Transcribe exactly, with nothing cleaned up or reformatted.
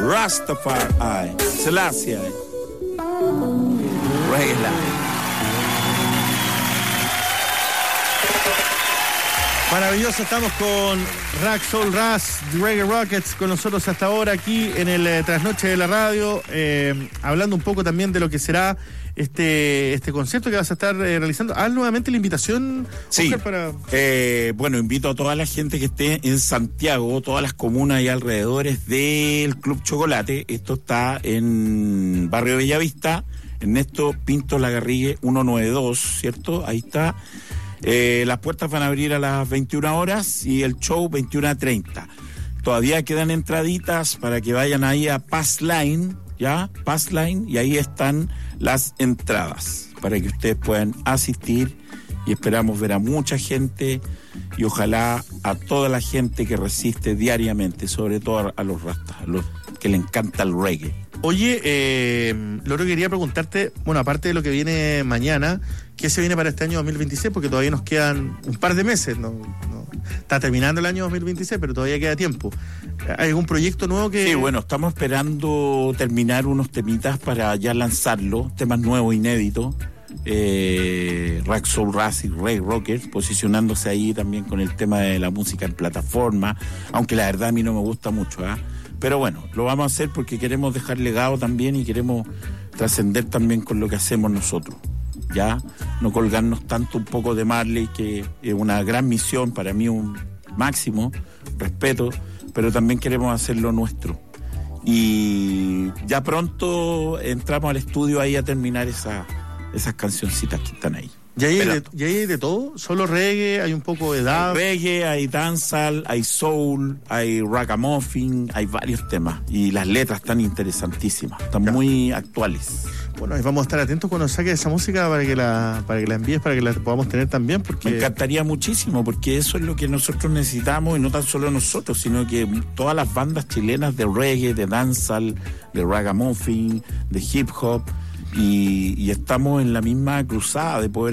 Rastafari, Selassie, Reggae Live. Maravilloso, estamos con Rack Soul Ras, Reggae Rockets, con nosotros hasta ahora aquí en el eh, Trasnoche de la Radio, eh, hablando un poco también de lo que será este este concierto que vas a estar eh, realizando. Haz nuevamente la invitación, sí, Oscar, para... eh, bueno, invito a toda la gente que esté en Santiago, todas las comunas y alrededores del Club Chocolate. Esto está en Barrio Bellavista, Ernesto Pinto Lagarrigue ciento noventa y dos, ¿cierto? Ahí está. Eh, las puertas van a abrir a las veintiuna horas y el show veintiuna treinta. Todavía quedan entraditas para que vayan ahí a Passline, ¿ya? Passline, y ahí están las entradas para que ustedes puedan asistir, y esperamos ver a mucha gente y ojalá a toda la gente que resiste diariamente, sobre todo a los rastas, a los que le encanta el reggae. Oye, eh, lo que quería preguntarte, bueno, aparte de lo que viene mañana, ¿qué se viene para este año dos mil veintiséis? Porque todavía nos quedan un par de meses, ¿no? no está terminando el año dos mil veintiséis, pero todavía queda tiempo. ¿Hay algún proyecto nuevo que...? Sí, bueno, estamos esperando terminar unos temitas para ya lanzarlo, temas nuevos, inéditos. Eh, Rack Soul Ras y Reggae Rockers, posicionándose ahí también con el tema de la música en plataforma, aunque la verdad a mí no me gusta mucho, ¿eh? Pero bueno, lo vamos a hacer porque queremos dejar legado también y queremos trascender también con lo que hacemos nosotros. Ya, no colgarnos tanto un poco de Marley, que es una gran misión, para mí un máximo respeto, pero también queremos hacerlo nuestro. Y ya pronto entramos al estudio ahí a terminar esa, esas cancioncitas que están ahí. ¿Y ahí, de, ¿Y ahí hay de todo? ¿Solo reggae? ¿Hay un poco de dub? Hay reggae, hay dancehall, hay soul, hay ragamuffin, hay varios temas. Y las letras están interesantísimas, están ya. muy actuales. Bueno, vamos a estar atentos cuando saques esa música para que la para que la envíes, para que la podamos tener también, porque... Me encantaría muchísimo, porque eso es lo que nosotros necesitamos, y no tan solo nosotros, sino que todas las bandas chilenas de reggae, de dancehall, de ragamuffin, de hip hop, y, y estamos en la misma cruzada de poder